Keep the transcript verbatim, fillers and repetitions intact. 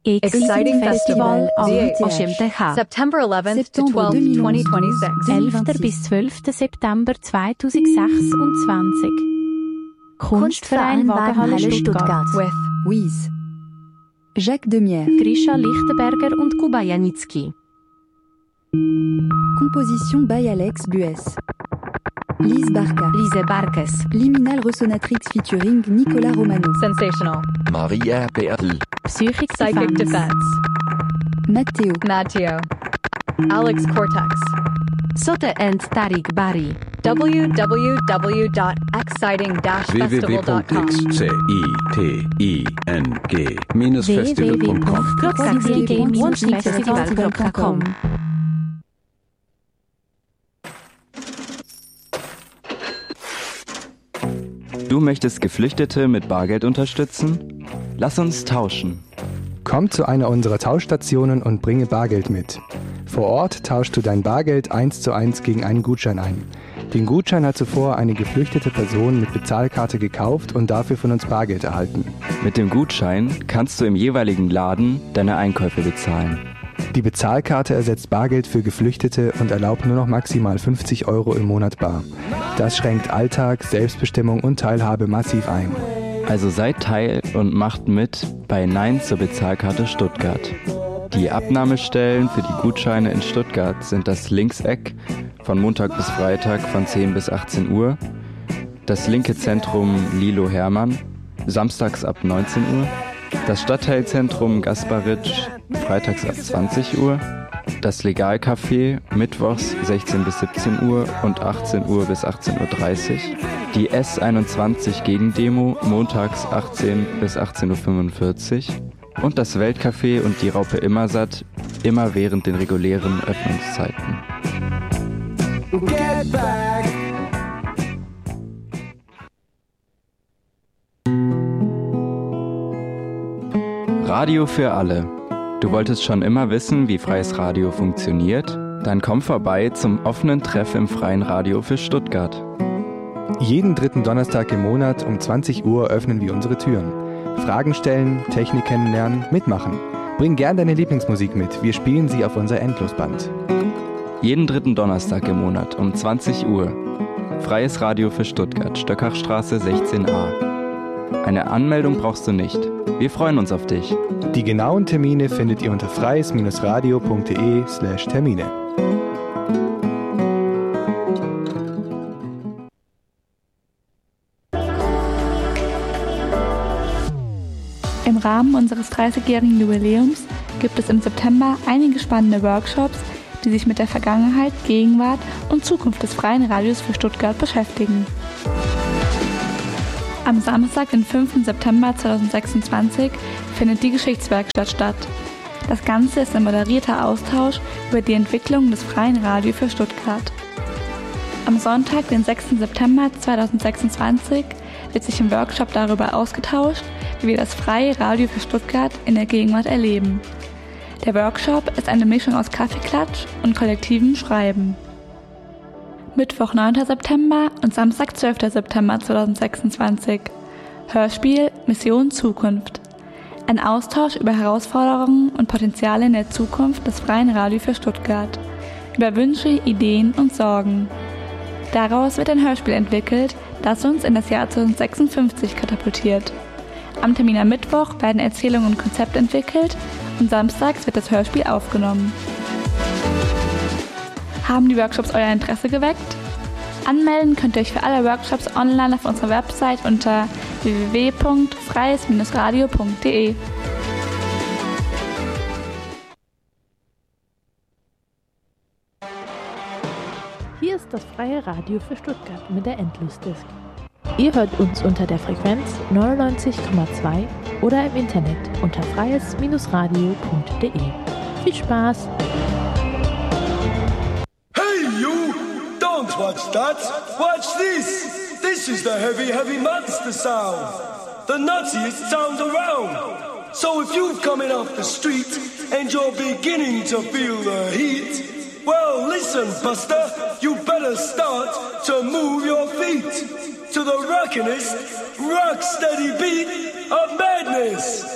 Exciting Festival o September eleventh to twelfth, twenty twenty-six. elfter bis zwölfter September zweitausendsechsundzwanzig. Kunstverein Wagenhalle Stuttgart. With Wies, Jacques Demierre, Grisha Lichtenberger und Kuba Janicki. Composition by Alex Bues. Lise Barca, Lise Barkes. Liminal Resonatrix featuring Nicolas Romano. Sensational. Maria Bertel. Psychic, Psychic Defense. Defense. Matteo, Matteo. Alex Cortex. Sote and Tariq Bari. w w w dot exciting dash w w w festival dot com. punkt exciting festival punkt com w w w punkt festival punkt com. Du möchtest Geflüchtete mit Bargeld unterstützen? Lass uns tauschen. Komm zu einer unserer Tauschstationen und bringe Bargeld mit. Vor Ort tauschst du dein Bargeld eins zu eins gegen einen Gutschein ein. Den Gutschein hat zuvor eine geflüchtete Person mit Bezahlkarte gekauft und dafür von uns Bargeld erhalten. Mit dem Gutschein kannst du im jeweiligen Laden deine Einkäufe bezahlen. Die Bezahlkarte ersetzt Bargeld für Geflüchtete und erlaubt nur noch maximal fünfzig Euro im Monat bar. Das schränkt Alltag, Selbstbestimmung und Teilhabe massiv ein. Also seid Teil und macht mit bei Nein zur Bezahlkarte Stuttgart. Die Abnahmestellen für die Gutscheine in Stuttgart sind das Linkseck von Montag bis Freitag von zehn bis achtzehn Uhr, das linke Zentrum Lilo Hermann samstags ab neunzehn Uhr, das Stadtteilzentrum Gasparitsch freitags ab zwanzig Uhr, das Legalcafé mittwochs sechzehn bis siebzehn Uhr und achtzehn Uhr bis achtzehn Uhr dreißig, die S einundzwanzig Gegendemo montags achtzehn bis achtzehn Uhr fünfundvierzig und das Weltcafé und die Raupe Immersatt immer während den regulären Öffnungszeiten. Get back. Radio für alle. Du wolltest schon immer wissen, wie freies Radio funktioniert? Dann komm vorbei zum offenen Treff im Freien Radio für Stuttgart. Jeden dritten Donnerstag im Monat um zwanzig Uhr öffnen wir unsere Türen. Fragen stellen, Technik kennenlernen, mitmachen. Bring gern deine Lieblingsmusik mit, wir spielen sie auf unser Endlosband. Jeden dritten Donnerstag im Monat um zwanzig Uhr. Freies Radio für Stuttgart, Stöckachstraße sechzehn a. Eine Anmeldung brauchst du nicht. Wir freuen uns auf dich. Die genauen Termine findet ihr unter freies radio punkt de slash Termine. Im Rahmen unseres dreißigjährigen Jubiläums gibt es im September einige spannende Workshops, die sich mit der Vergangenheit, Gegenwart und Zukunft des Freien Radios für Stuttgart beschäftigen. Am Samstag, den fünften September zweitausendsechsundzwanzig, findet die Geschichtswerkstatt statt. Das Ganze ist ein moderierter Austausch über die Entwicklung des Freien Radio für Stuttgart. Am Sonntag, den sechsten September zweitausendsechsundzwanzig, wird sich im Workshop darüber ausgetauscht, wie wir das Freie Radio für Stuttgart in der Gegenwart erleben. Der Workshop ist eine Mischung aus Kaffeeklatsch und kollektivem Schreiben. Mittwoch, neunten September und Samstag, zwölften September zweitausendsechsundzwanzig. Hörspiel Mission Zukunft. Ein Austausch über Herausforderungen und Potenziale in der Zukunft des Freien Radio für Stuttgart. Über Wünsche, Ideen und Sorgen. Daraus wird ein Hörspiel entwickelt, das uns in das Jahr zweitausendsechsundfünfzig katapultiert. Am Termin am Mittwoch werden Erzählungen und Konzept entwickelt und samstags wird das Hörspiel aufgenommen. Haben die Workshops euer Interesse geweckt? Anmelden könnt ihr euch für alle Workshops online auf unserer Website unter w w w punkt freies radio punkt de. Hier ist das Freie Radio für Stuttgart mit der Endlosdisk. Ihr hört uns unter der Frequenz neunundneunzig Komma zwei oder im Internet unter freies radio punkt de. Viel Spaß! Don't watch that, watch this. This is the heavy, heavy monster sound. The nuttiest sound around. So if you're coming off the street and you're beginning to feel the heat, well listen buster, you better start to move your feet to the rockinest, rock steady beat of madness.